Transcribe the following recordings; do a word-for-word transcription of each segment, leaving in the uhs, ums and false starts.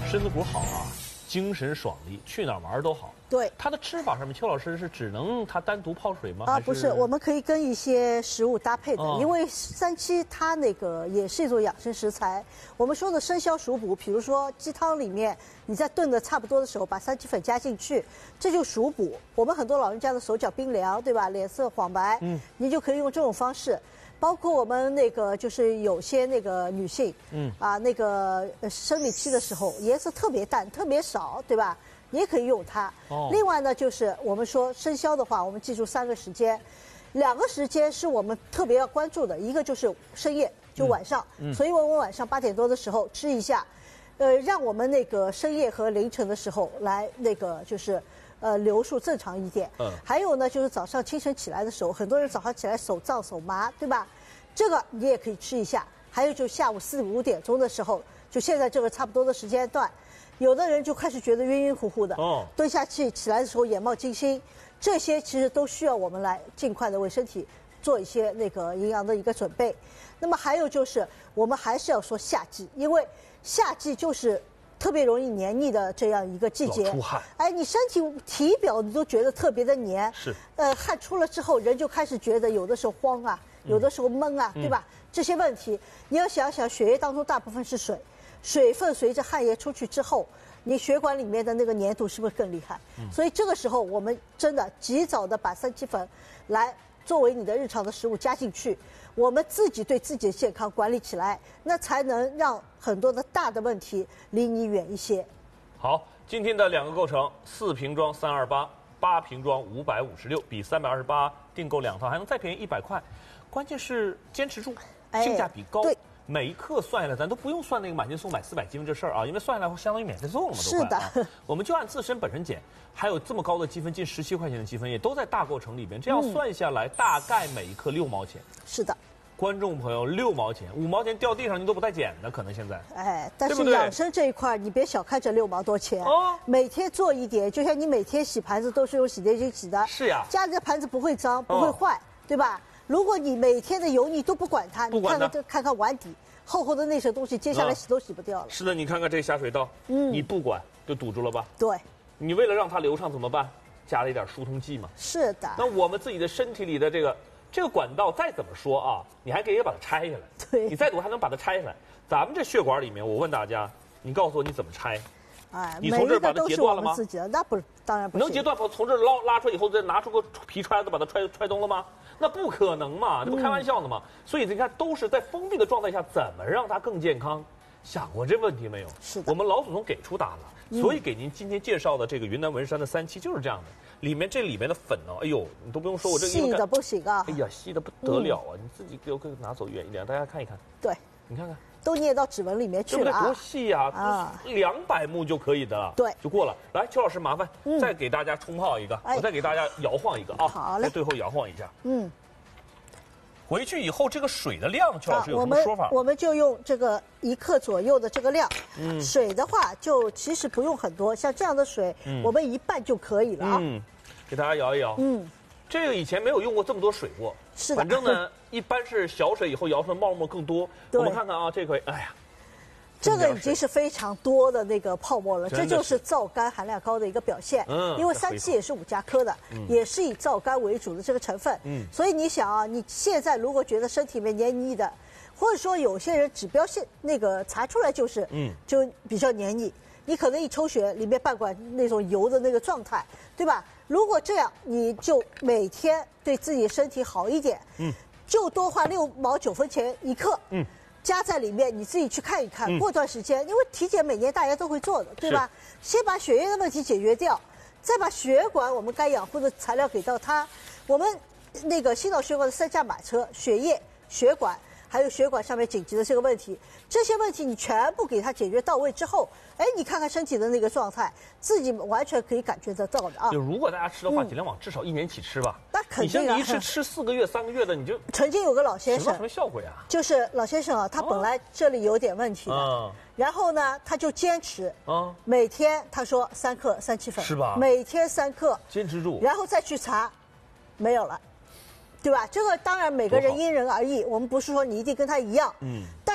身子骨好啊，精神爽利，去哪儿玩都好。 对， 它的吃法上面，邱老师是只能它单独泡水吗？ 啊， 还不是，我们可以跟一些食物搭配的， 哦因为三七它那个也是一种养生食材。我们说的生消熟补，比如说鸡汤里面，你在炖的差不多的时候，把三七粉加进去，这就熟补。我们很多老人家的手脚冰凉，对吧？脸色黄白，嗯，你就可以用这种方式。包括我们那个就是有些那个女性，嗯啊，那个呃生理期的时候颜色特别淡、特别少，对吧？你也可以用它。哦。另外呢，就是我们说生肖的话，我们记住三个时间，两个时间是我们特别要关注的，一个就是深夜，就晚上，嗯、所以我们晚上八点多的时候吃一下，呃，让我们那个深夜和凌晨的时候来那个就是。呃，流速正常一点。嗯。还有呢，就是早上清晨起来的时候，很多人早上起来手胀手麻，对吧？这个你也可以吃一下。还有就下午四五点钟的时候，就现在这个差不多的时间段，有的人就开始觉得晕晕乎乎的。哦。蹲下去起来的时候眼冒金星，这些其实都需要我们来尽快的为身体做一些那个营养的一个准备。那么还有就是，我们还是要说夏季，因为夏季就是。特别容易黏腻的这样一个季节， 出汗， 哎，你身体体表你都觉得特别的黏， 是， 呃，汗出了之后，人就开始觉得有的时候慌啊，有的时候闷啊，嗯、对吧？这些问题你要想想，血液当中大部分是水，水分随着汗液出去之后，你血管里面的那个粘度是不是更厉害？嗯、所以这个时候我们真的及早的把三七粉来作为你的日常的食物加进去。我们自己对自己的健康管理起来，那才能让很多的大的问题离你远一些。 好，今天的两个构成，四瓶装三二八，八瓶装五百五十六，比三百二十八订购两套还能再便宜一百块。关键是坚持住，性价比高。 哎、对。 每一克算下来，咱都不用算那个满斤送买四百积分这事儿啊，因为算下来相当于免费送了嘛，都快、啊。 是的。 我们就按自身本身减，还有这么高的积分，近十七块钱的积分，也都在大构成里边。这样算下来，嗯、大概每一克六毛钱。 是的。 观众朋友，六毛钱、五毛钱掉地上你都不带捡的，可能现在。 哎，但是养生这一块，你别小看这六毛多钱。哦。每天做一点，就像你每天洗盘子都是用洗洁精洗的。 是呀。 家里的盘子不会脏，不会坏，哦、对吧？如果你每天的油腻都不管它，你看看这看看碗底厚厚的那些东西，接下来洗都洗不掉了。 是的，你看看这下水道，嗯，你不管就堵住了吧？ 对。 你为了让它流畅怎么办？加了一点疏通剂嘛。 是的。 那我们自己的身体里的这个。这个管道再怎么说啊，你还可以把它拆下来。 对， 你再堵还能把它拆下来。咱们这血管里面，我问大家，你告诉我你怎么拆？ 哎， 你从这儿把它截断了吗？ 自己的那不当然不是。 能截断从这儿捞拉出来以后，再拿出个皮揣子把它揣揣动了吗？那不可能嘛，这不开玩笑呢嘛。嗯、所以你看，都是在封闭的状态下，怎么让它更健康？想过这问题没有？ 是的。 我们老祖宗给出答案了。所以给您今天介绍的这个云南文山的三七就是这样的，里面这里面的粉呢、哦，哎呦，你都不用说，我这细的不行啊！ 哎呀，细的不得了啊！嗯、你自己给我拿走远一点，大家看一看。 对， 你看看， 都捏到指纹里面去了啊！ 多细呀！啊，两百目就可以的了。 对， 就过了。来，邱老师麻烦、嗯、再给大家冲泡一个，哎、我再给大家摇晃一个啊！ 好嘞， 在最后摇晃一下。 嗯。 回去以后，这个水的量，邱老师有什么说法？ 我们我们就用这个一克左右的这个量。嗯，水的话就其实不用很多，像这样的水，嗯、我们一半就可以了啊。 嗯，给大家摇一摇。嗯，这个以前没有用过这么多水过。 是的。 反正呢，一般是小水以后摇出来沫沫更多。我们看看啊，这回，哎呀。 这个已经是非常多的那个泡沫了，这就是皂苷含量高的一个表现。嗯，因为三七也是五加科的，嗯、也是以皂苷为主的这个成分。嗯，所以你想啊，你现在如果觉得身体里面黏腻的，或者说有些人指标线那个查出来就是，嗯，就比较黏腻，你可能一抽血里面半管那种油的那个状态，对吧？如果这样，你就每天对自己身体好一点，嗯，就多花六毛九分钱一克，嗯。加在里面，你自己去看一看。嗯、过段时间，因为体检每年大家都会做的，对吧？先把血液的问题解决掉，再把血管我们该养护的材料给到它。我们那个心脑血管的三驾马车，血液、血管，还有血管上面紧急的这个问题，这些问题你全部给它解决到位之后，哎，你看看身体的那个状态，自己完全可以感觉得到的啊。 就如果大家吃的话，尽量往至少一年起吃吧。 那肯定啊！ 你像你一吃吃四个月、三个月的，你就曾经有个老先生， 什么效果呀？ 就是老先生啊，他本来这里有点问题的，哦、然后呢，他就坚持，哦、每天他说三克三七粉， 是吧？ 每天三克， 坚持住， 然后再去查，没有了。对吧？这个当然每个人因人而异，我们不是说你一定跟他一样，嗯，但是。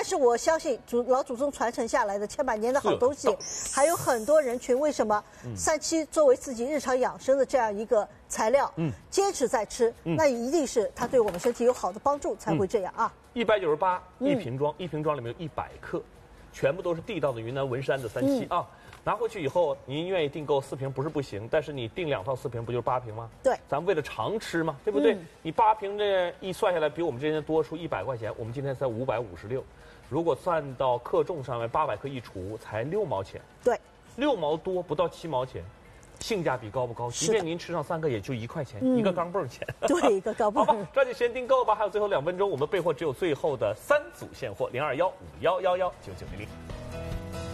是我相信祖老祖宗传承下来的千百年的好东西，还有很多人群为什么三七作为自己日常养生的这样一个材料，嗯，坚持在吃，嗯、那一定是它对我们身体有好的帮助才会这样啊。 一百九十八一瓶装，一瓶装里面有一百克，全部都是地道的云南文山的三七、嗯、啊。拿回去以后，您愿意订购四瓶不是不行，但是你订两套四瓶不就是八瓶吗？ 对， 咱们为了常吃嘛，对不对？嗯、你八瓶这一算下来，比我们之前多出一百块钱，我们今天才五百五十六，如果算到克重上面，八百克一除才六毛钱。 对， 六毛多不到七毛钱，性价比高不高？即便您吃上三个，也就一块钱，嗯、一个钢镚钱。 对，一个钢镚。 好吧，抓紧时间订购吧，还有最后两分钟，我们备货只有最后的三组现货，零二幺五幺幺幺九九零零。